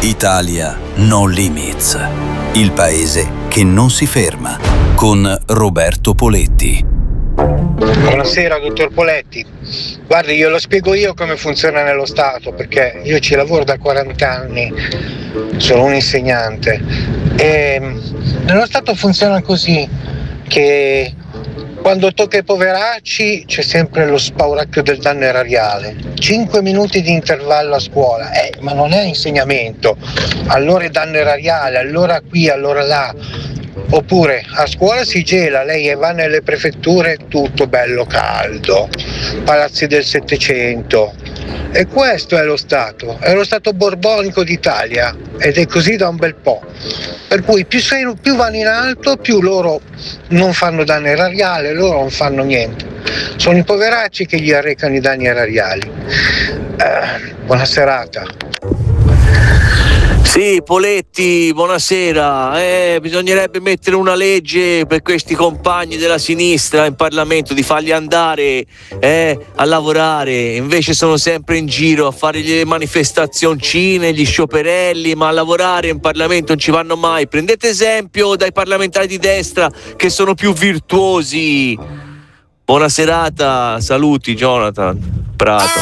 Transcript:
Italia No Limits, il paese che non si ferma, con Roberto Poletti. Buonasera dottor Poletti, guardi, io lo spiego io come funziona nello Stato, perché io ci lavoro da 40 anni, sono un insegnante e nello Stato funziona così, che quando tocca ai poveracci c'è sempre lo spauracchio del danno erariale, 5 minuti di intervallo a scuola, ma non è insegnamento, allora è danno erariale, allora qui, allora là. Oppure a scuola si gela, lei va nelle prefetture, tutto bello caldo, palazzi del Settecento. E questo è lo Stato borbonico d'Italia, ed è così da un bel po'. Per cui più vanno in alto, più loro non fanno danno erariale, loro non fanno niente. Sono i poveracci che gli arrecano i danni erariali. Buona serata. Sì, Poletti, buonasera. Bisognerebbe mettere una legge per questi compagni della sinistra in Parlamento, di farli andare a lavorare. Invece sono sempre in giro a fare le manifestazioncine, gli scioperelli, ma a lavorare in Parlamento non ci vanno mai. Prendete esempio dai parlamentari di destra, che sono più virtuosi. Buona serata, saluti Jonathan Prato.